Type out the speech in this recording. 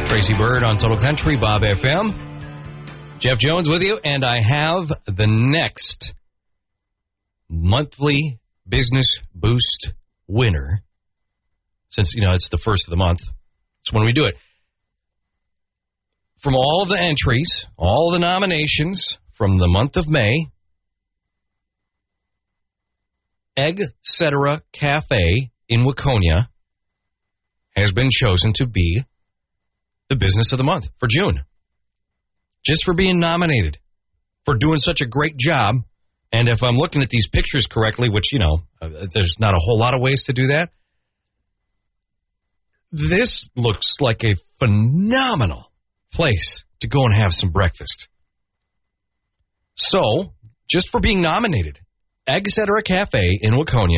Tracy Bird on Total Country, Bob FM. Jeff Jones with you, and I have the next monthly Business Boost winner. Since, it's the first of the month. It's when we do it. From all of the entries, all of the nominations from the month of May, Etc. Cafe in Waconia has been chosen to be the business of the month for June. Just for being nominated, for doing such a great job. And if I'm looking at these pictures correctly, which, there's not a whole lot of ways to do that, this looks like a phenomenal place to go and have some breakfast. So, just for being nominated, Etc. Cafe in Waconia